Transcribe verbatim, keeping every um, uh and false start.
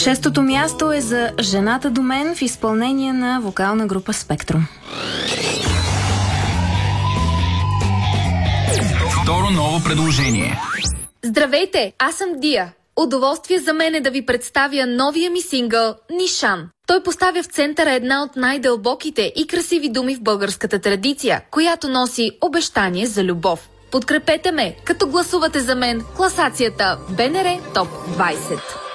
Шестото място е за Жената до мен в изпълнение на вокална група Спектрум. Второ ново предложение. Здравейте, аз съм Дия. Удоволствие за мен е да ви представя новия ми сингъл «Нишан». Той поставя в центъра една от най-дълбоките и красиви думи в българската традиция, която носи обещание за любов. Подкрепете ме, като гласувате за мен в класацията БНР Топ двайсет.